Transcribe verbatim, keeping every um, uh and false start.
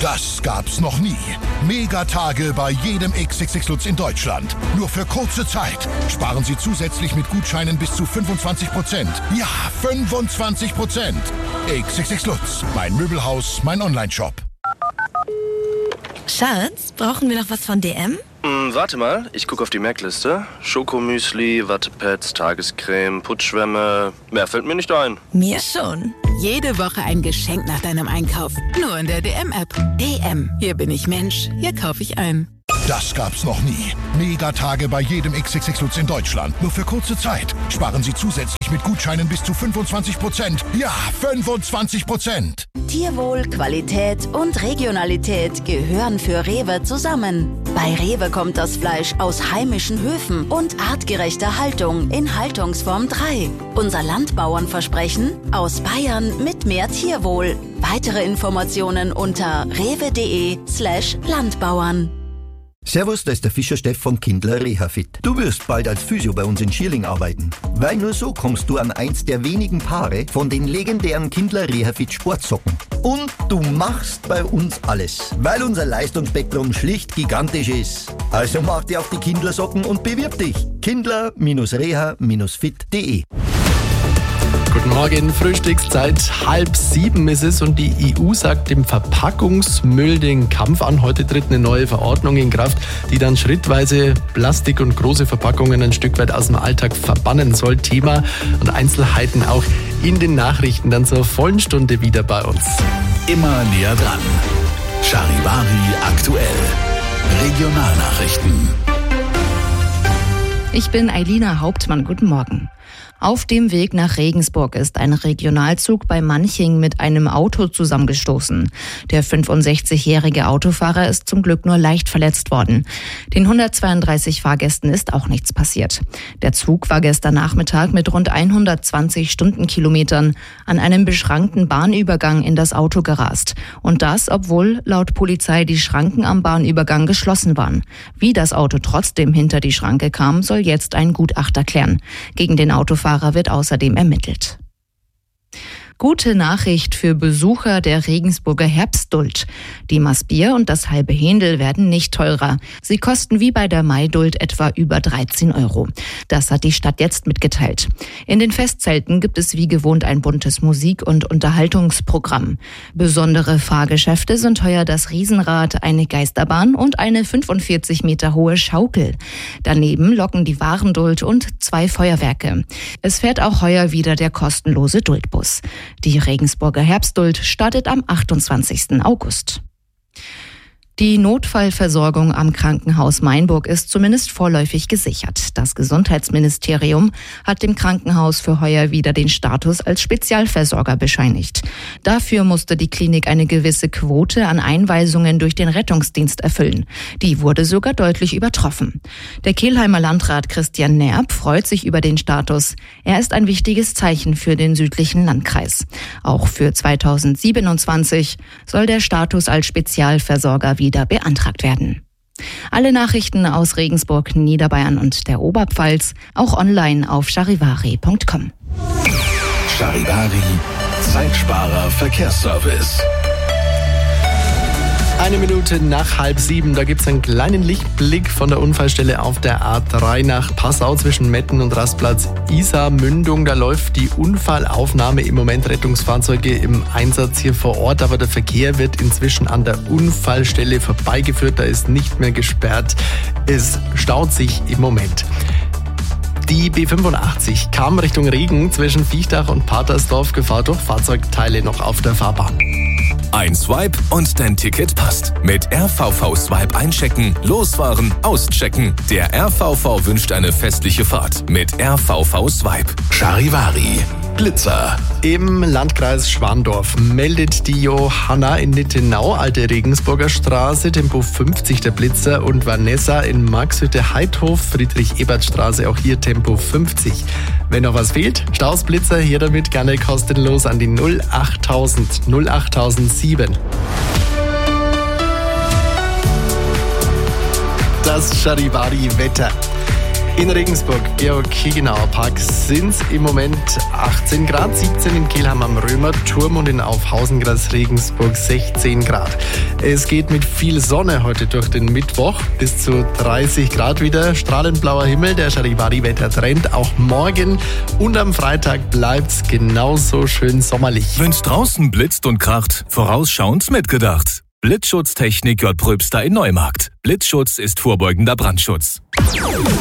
Das gab's noch nie. Megatage bei jedem X X X Lutz in Deutschland. Nur für kurze Zeit. Sparen Sie zusätzlich mit Gutscheinen bis zu fünfundzwanzig Prozent. Ja, fünfundzwanzig Prozent. X X X Lutz. Mein Möbelhaus, mein Onlineshop. Schatz, brauchen wir noch was von D M? Hm, warte mal, ich gucke auf die Merkliste. Schokomüsli, Wattepads, Tagescreme, Putzschwämme. Mehr fällt mir nicht ein. Mir schon. Jede Woche ein Geschenk nach deinem Einkauf. Nur in der D M-App. D M. Hier bin ich Mensch. Hier kaufe ich ein. Das gab's noch nie. Megatage bei jedem X X X Lutz in Deutschland. Nur für kurze Zeit. Sparen Sie zusätzlich mit Gutscheinen bis zu fünfundzwanzig Prozent. Ja, fünfundzwanzig Prozent. Tierwohl, Qualität und Regionalität gehören für Rewe zusammen. Bei Rewe kommt das Fleisch aus heimischen Höfen und artgerechter Haltung in Haltungsform drei. Unser Landbauernversprechen: aus Bayern mit mehr Tierwohl. Weitere Informationen unter rewe.de slash Landbauern. Servus, da ist der Fischer Steff von Kindler Rehafit. Du wirst bald als Physio bei uns in Schierling arbeiten. Weil nur so kommst du an eins der wenigen Paare von den legendären Kindler Rehafit Sportsocken. Und du machst bei uns alles, weil unser Leistungsspektrum schlicht gigantisch ist. Also mach dir auf die Kindler Socken und bewirb dich. kindler Reha fit punkt de. Guten Morgen, Frühstückszeit, halb sieben ist es und die E U sagt dem Verpackungsmüll den Kampf an. Heute tritt eine neue Verordnung in Kraft, die dann schrittweise Plastik und große Verpackungen ein Stück weit aus dem Alltag verbannen soll. Thema und Einzelheiten auch in den Nachrichten dann zur vollen Stunde wieder bei uns. Immer näher dran. Charivari aktuell. Regionalnachrichten. Ich bin Eilina Hauptmann. Guten Morgen. Auf dem Weg nach Regensburg ist ein Regionalzug bei Manching mit einem Auto zusammengestoßen. Der fünfundsechzigjährige Autofahrer ist zum Glück nur leicht verletzt worden. Den hundertzweiunddreißig Fahrgästen ist auch nichts passiert. Der Zug war gestern Nachmittag mit rund hundertzwanzig Stundenkilometern an einem beschrankten Bahnübergang in das Auto gerast. Und das, obwohl laut Polizei die Schranken am Bahnübergang geschlossen waren. Wie das Auto trotzdem hinter die Schranke kam, soll jetzt ein Gutachter klären. Gegen den Autofahrer wird außerdem ermittelt. Gute Nachricht für Besucher der Regensburger Herbstduld. Die Maßbier und das halbe Händel werden nicht teurer. Sie kosten wie bei der Maiduld etwa über dreizehn Euro. Das hat die Stadt jetzt mitgeteilt. In den Festzelten gibt es wie gewohnt ein buntes Musik- und Unterhaltungsprogramm. Besondere Fahrgeschäfte sind heuer das Riesenrad, eine Geisterbahn und eine fünfundvierzig Meter hohe Schaukel. Daneben locken die Warenduld und zwei Feuerwerke. Es fährt auch heuer wieder der kostenlose Duldbus. Die Regensburger Herbstduld startet am achtundzwanzigsten August. Die Notfallversorgung am Krankenhaus Mainburg ist zumindest vorläufig gesichert. Das Gesundheitsministerium hat dem Krankenhaus für heuer wieder den Status als Spezialversorger bescheinigt. Dafür musste die Klinik eine gewisse Quote an Einweisungen durch den Rettungsdienst erfüllen. Die wurde sogar deutlich übertroffen. Der Kelheimer Landrat Christian Nerb freut sich über den Status. Er ist ein wichtiges Zeichen für den südlichen Landkreis. Auch für zweitausendsiebenundzwanzig soll der Status als Spezialversorger wieder beantragt werden. Alle Nachrichten aus Regensburg, Niederbayern und der Oberpfalz auch online auf charivari punkt com. Charivari, Zeitsparer Verkehrsservice. Eine Minute nach halb sieben, da gibt es einen kleinen Lichtblick von der Unfallstelle auf der A drei nach Passau zwischen Metten und Rastplatz Isar-Mündung. Da läuft die Unfallaufnahme, im Moment Rettungsfahrzeuge im Einsatz hier vor Ort, aber der Verkehr wird inzwischen an der Unfallstelle vorbeigeführt, da ist nicht mehr gesperrt. Es staut sich im Moment. Die B fünfundachtzig kam Richtung Regen zwischen Viechtach und Patersdorf, Gefahr durch Fahrzeugteile noch auf der Fahrbahn. Ein Swipe und dein Ticket passt. Mit R V V Swipe einchecken, losfahren, auschecken. Der R V V wünscht eine festliche Fahrt mit R V V Swipe. Charivari, Blitzer. Im Landkreis Schwandorf meldet die Johanna in Nittenau, Alte Regensburger Straße, Tempo fünfzig der Blitzer, und Vanessa in Marxhütte-Heidhof, Friedrich-Ebert-Straße, auch hier Tempo fünfzig. Wenn noch was fehlt, Stausblitzer hier damit gerne kostenlos an die null achttausend null achttausendsieben. Das Charivari-Wetter. In Regensburg, Georg Kigenauer Park, sind es im Moment achtzehn Grad, siebzehn in Kelheim am Römerturm und in Aufhausenkreis Regensburg sechzehn Grad. Es geht mit viel Sonne heute durch den Mittwoch, bis zu dreißig Grad wieder, strahlend blauer Himmel, der Charivari-Wettertrend. Auch morgen und am Freitag bleibt's genauso schön sommerlich. Wenn's draußen blitzt und kracht, vorausschauend mitgedacht. Blitzschutztechnik J. Pröbster in Neumarkt. Blitzschutz ist vorbeugender Brandschutz.